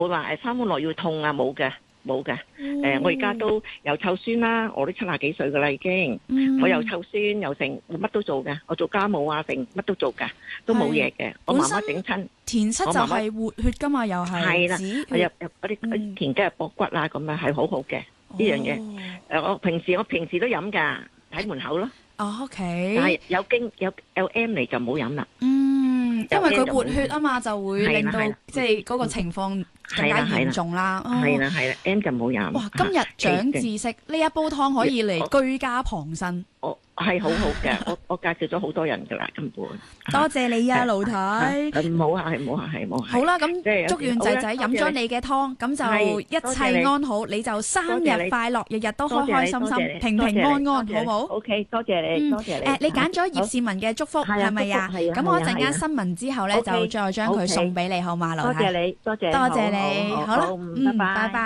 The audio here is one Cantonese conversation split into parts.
會話三歡樂要痛啊，冇嘅。冇嘅，我而家都又湊孫啦，我都70幾歲噶啦已經，我又湊孫又成，乜都做嘅，我做家務啊，成乜都做嘅，都冇嘢嘅。我媽媽整親田七就係活血噶嘛，又係止血， 入嗰啲田雞入膊骨啊，咁啊係好好嘅呢樣嘢。我平時都飲噶，喺門口咯。 OK。 但係有 M 嚟就唔好飲啦。 因為佢活血啊嘛，就會令到即係嗰個情況更加嚴重啦。 係啦，M 就唔好飲。 哇！今日長知識，呢一煲湯可以嚟居家旁身。 係好好嘅，我介紹咗好多人噶啦，根本。 多謝你啊，盧太。 唔好客氣，唔好客氣，唔好客氣。 好啦，咁祝願仔仔飲咗你嘅湯，咁就一切安好，你就生日快樂，日日都開開心心、平平安安，好唔好 ？OK， 多謝你，多謝你。 你揀咗葉倩文嘅祝福係咪啊？咁我陣間新聞之後咧，就再將佢送俾你，好嗎，盧太？ 多謝你，多謝你。好啦，拜拜。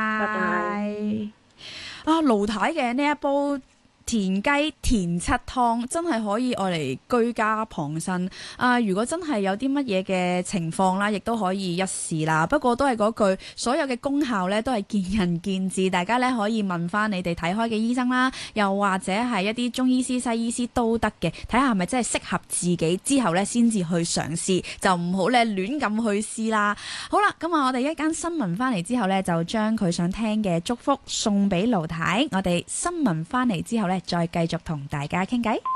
啊，盧太嘅呢一煲田雞田七湯真係可以愛嚟居家旁身啊！如果真係有啲乜嘢嘅情況啦，亦都可以一試啦。不過都係嗰句，所有嘅功效咧都係見仁見智，大家咧可以問翻你哋睇開嘅醫生啦，又或者係一啲中醫師、西醫師都得嘅，睇下係咪真係適合自己之後咧先至去嘗試，就唔好咧亂咁去試啦。好啦，咁我哋一間新聞翻嚟之後咧，就將佢想聽嘅祝福送俾盧太。我哋新聞翻嚟之後咧，再繼續同大家傾偈。